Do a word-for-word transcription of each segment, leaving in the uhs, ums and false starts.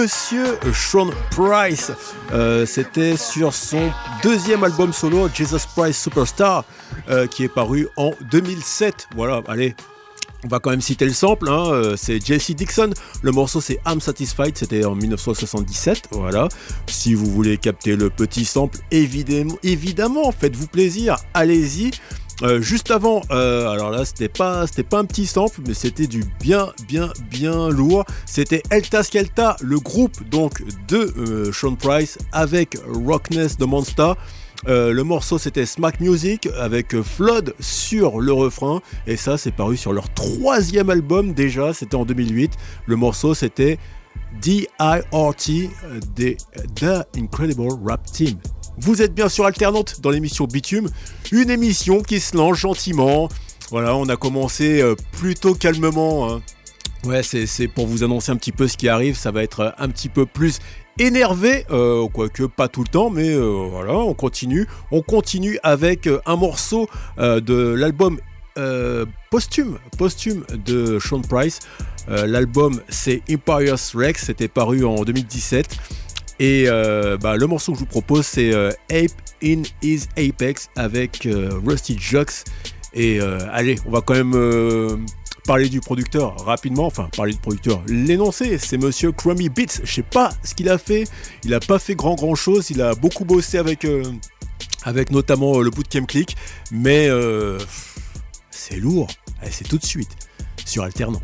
Monsieur Sean Price, euh, c'était sur son deuxième album solo, Jesus Price Superstar, euh, qui est paru en deux mille sept. Voilà, allez, on va quand même citer le sample, hein, euh, c'est J C Dixon, le morceau c'est I'm Satisfied, c'était en dix-neuf cent soixante-dix-sept, voilà. Si vous voulez capter le petit sample, évidemment, évidemment faites-vous plaisir, allez-y. Euh, juste avant, euh, alors là c'était pas, c'était pas un petit sample, mais c'était du bien, bien, bien lourd. C'était Helta Skelta, le groupe donc de euh, Sean Price avec Rockness de Monster. Euh, le morceau c'était Smack Music avec Flood sur le refrain, et ça c'est paru sur leur troisième album déjà, c'était en deux mille huit. Le morceau c'était D I R T, des The Incredible Rap Team. Vous êtes bien sûr Alternante dans l'émission Bitume, une émission qui se lance gentiment. Voilà, on a commencé euh, plutôt calmement, hein. Ouais, c'est, c'est pour vous annoncer un petit peu ce qui arrive, ça va être un petit peu plus énervé, euh, quoique pas tout le temps, mais euh, voilà, on continue. On continue avec euh, un morceau euh, de l'album euh, posthume, posthume de Sean Price. Euh, l'album c'est Imperious Rex, c'était paru en deux mille dix-sept. Et euh, bah, le morceau que je vous propose c'est euh, Ape in His Apex avec euh, Rusty Jux. Et euh, allez, on va quand même euh, parler du producteur rapidement. Enfin, parler du producteur, l'énoncé, c'est monsieur Crummy Beats. Je sais pas ce qu'il a fait. Il a pas fait grand grand chose. Il a beaucoup bossé avec, euh, avec notamment euh, le Bootcamp Click. Mais euh, c'est lourd. Allez, c'est tout de suite sur Alternant.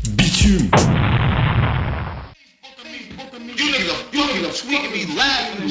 Bitume. You niggas, you niggas sweet and be laughing.